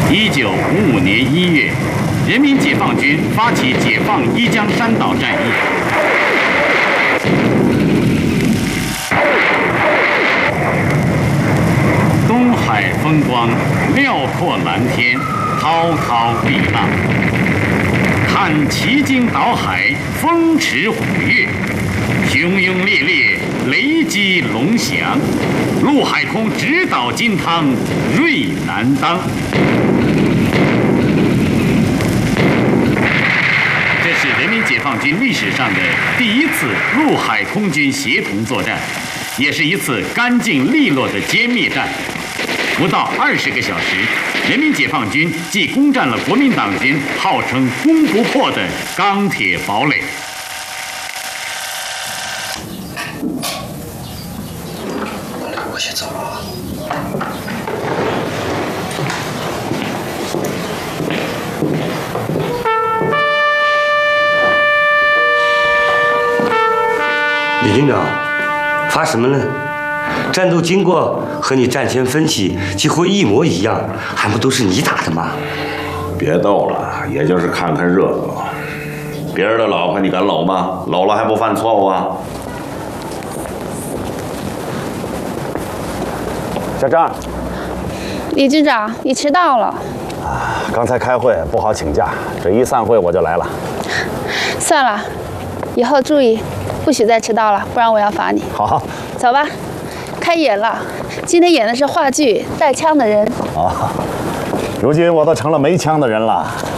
1955年1月，人民解放军发起解放一江山岛战役。东海风光，辽阔蓝天，滔滔碧浪。看奇经岛海，风驰虎跃，汹涌烈烈，雷击龙翔。陆海空直捣金汤，锐难当。这是人民解放军历史上的第一次陆海空军协同作战，也是一次干净利落的歼灭战。不到20个小时，人民解放军即攻占了国民党军号称攻不破的钢铁堡垒。 我先走了。 李军长，发什么呢？战斗经过和你战前分析几乎一模一样，还不都是你打的吗？ 别逗了，也就是看看热闹。别人的老婆你敢搂吗？搂了还不犯错误啊？ 小张， 李军长，你迟到了。 刚才开会不好请假，这一散会我就来了。 算了，以后注意，不许再迟到了，不然我要罚你。 好， 走吧。开演了，今天演的是话剧《带枪的人》。 啊，如今我都成了没枪的人了。